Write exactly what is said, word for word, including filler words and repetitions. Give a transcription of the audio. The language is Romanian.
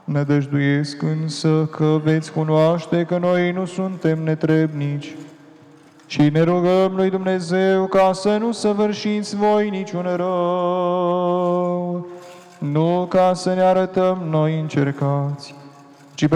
Nădăjduiesc însă că veți cunoaște că noi nu suntem netrebnici și ne rugăm lui Dumnezeu ca să nu săvârșiți voi niciun rău, nu ca să ne arătăm noi încercați,